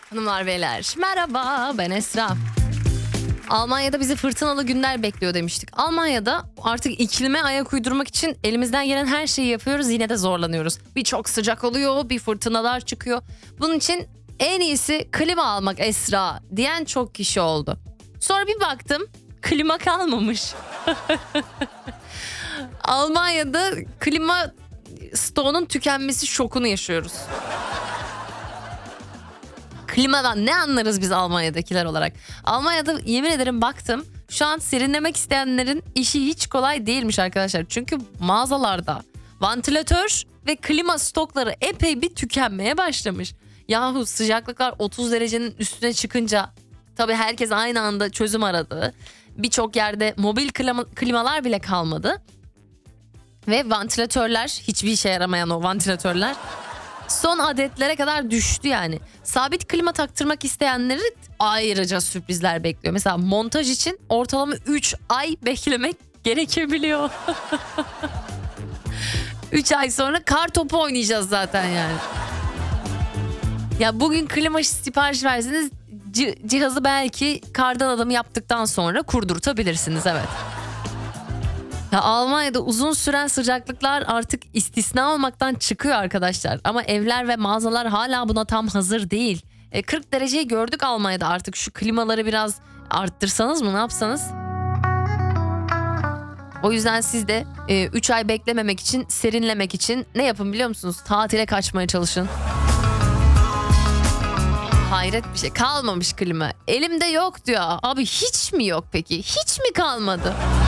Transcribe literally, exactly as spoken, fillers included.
Hanımlar beyler merhaba, ben Esra. Almanya'da bizi fırtınalı günler bekliyor demiştik. Almanya'da artık iklime ayak uydurmak için elimizden gelen her şeyi yapıyoruz, yine de zorlanıyoruz. Bir çok sıcak oluyor, bir fırtınalar çıkıyor. Bunun için en iyisi klima almak Esra diyen çok kişi oldu. Sonra bir baktım klima kalmamış. Almanya'da klima stoğunun tükenmesi şokunu yaşıyoruz. Klimadan ne anlarız biz Almanya'dakiler olarak? Almanya'da yemin ederim baktım. Şu an serinlemek isteyenlerin işi hiç kolay değilmiş arkadaşlar. Çünkü mağazalarda vantilatör ve klima stokları epey bir tükenmeye başlamış. Yahu sıcaklıklar otuz derecenin üstüne çıkınca tabii herkes aynı anda çözüm aradı. Birçok yerde mobil klima, klimalar bile kalmadı. Ve vantilatörler, hiçbir işe yaramayan o vantilatörler son adetlere kadar düştü yani. Sabit klima taktırmak isteyenleri ayrıca sürprizler bekliyor. Mesela montaj için ortalama üç ay beklemek gerekebiliyor. üç ay sonra kar topu oynayacağız zaten yani. Ya bugün klima sipariş verseniz c- cihazı belki kardan adam yaptıktan sonra kurdurtabilirsiniz, evet. Ya Almanya'da uzun süren sıcaklıklar artık istisna olmaktan çıkıyor arkadaşlar. Ama evler ve mağazalar hala buna tam hazır değil. E, kırk dereceyi gördük Almanya'da, artık şu klimaları biraz arttırsanız mı, ne yapsanız? O yüzden siz de üç ay beklememek için, serinlemek için ne yapın biliyor musunuz? Tatile kaçmaya çalışın. Hayret bir şey, kalmamış klima. Elimde yok diyor. Abi hiç mi yok peki? Hiç mi kalmadı?